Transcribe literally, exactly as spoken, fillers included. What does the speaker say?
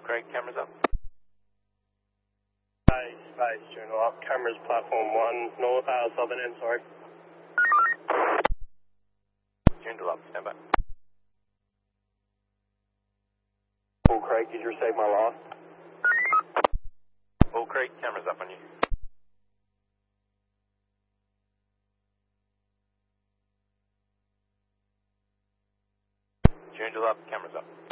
Craig, cameras up. Space, space, journal up. Cameras, platform one, north, uh, southern end, sorry. Journal up, stand by. Paul Craig, did you receive my last? All Craig, cameras up on you. Journal up, cameras up.